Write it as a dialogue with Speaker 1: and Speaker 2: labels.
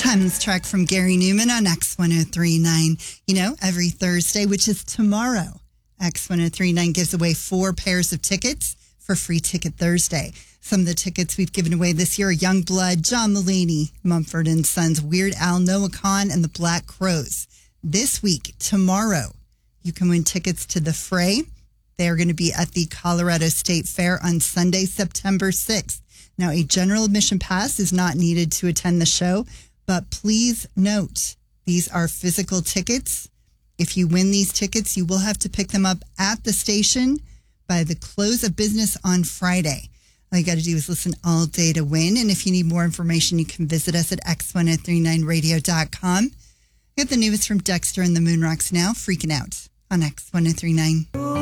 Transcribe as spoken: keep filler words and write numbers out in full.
Speaker 1: Timeless track from Gary Newman on X ten thirty-nine. You know, every Thursday, which is tomorrow, X ten thirty-nine gives away four pairs of tickets for Free Ticket Thursday. Some of the tickets we've given away this year are Youngblood, John Mulaney, Mumford and Sons, Weird Al, Noah Kahan, and the Black Crowes. This week, tomorrow, you can win tickets to The Fray. They are going to be at the Colorado State Fair on Sunday, September sixth. Now, a general admission pass is not needed to attend the show, but please note, these are physical tickets. If you win these tickets, you will have to pick them up at the station by the close of business on Friday. All you got to do is listen all day to win. And if you need more information, you can visit us at x ten thirty-nine radio dot com. Get the newest from Dexter and the Moonrocks now, freaking out on X ten thirty-nine.